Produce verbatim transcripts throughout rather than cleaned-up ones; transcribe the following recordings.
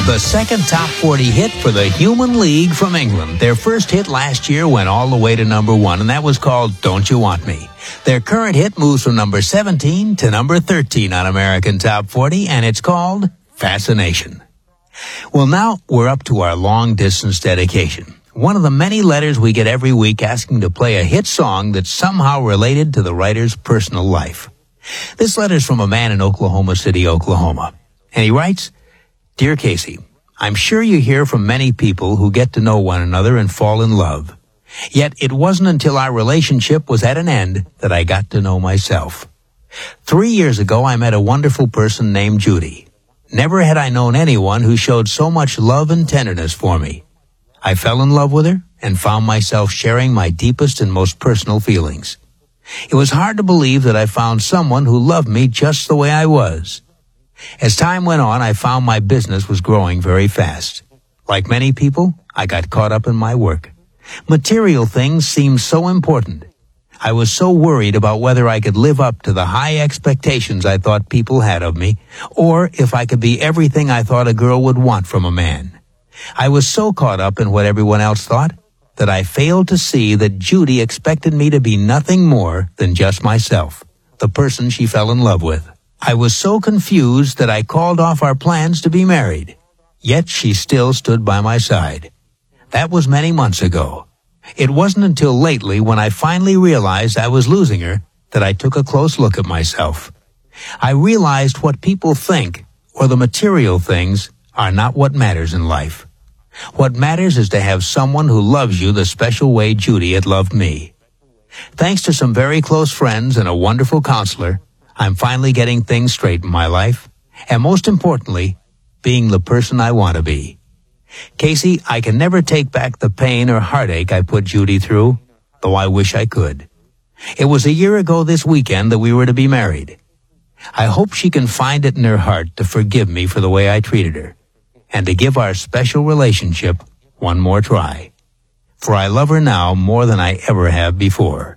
The second top forty hit for the Human League from England. Their first hit last year went all the way to number one, and that was called Don't You Want Me. Their current hit moves from number seventeen to number thirteen on American Top forty, and it's called Fascination. Well, now we're up to our long-distance dedication. One of the many letters we get every week asking to play a hit song that's somehow related to the writer's personal life. This letter's from a man in Oklahoma City, Oklahoma. And he writes, Dear Casey, I'm sure you hear from many people who get to know one another and fall in love. Yet it wasn't until our relationship was at an end that I got to know myself. Three years ago, I met a wonderful person named Judy. Never had I known anyone who showed so much love and tenderness for me. I fell in love with her and found myself sharing my deepest and most personal feelings. It was hard to believe that I found someone who loved me just the way I was. As time went on, I found my business was growing very fast. Like many people, I got caught up in my work. Material things seemed so important. I was so worried about whether I could live up to the high expectations I thought people had of me, or if I could be everything I thought a girl would want from a man. I was so caught up in what everyone else thought that I failed to see that Judy expected me to be nothing more than just myself, the person she fell in love with. I was so confused that I called off our plans to be married. Yet she still stood by my side. That was many months ago. It wasn't until lately, when I finally realized I was losing her, that I took a close look at myself. I realized what people think, or the material things, are not what matters in life. What matters is to have someone who loves you the special way Judy had loved me. Thanks to some very close friends and a wonderful counselor, I'm finally getting things straight in my life, and most importantly, being the person I want to be. Casey, I can never take back the pain or heartache I put Judy through, though I wish I could. It was a year ago this weekend that we were to be married. I hope she can find it in her heart to forgive me for the way I treated her, and to give our special relationship one more try. For I love her now more than I ever have before.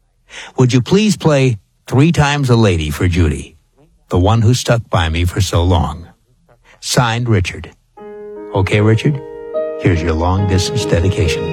Would you please play Three Times a Lady for Judy, the one who stuck by me for so long? Signed, Richard. Okay, Richard, here's your long-distance dedication.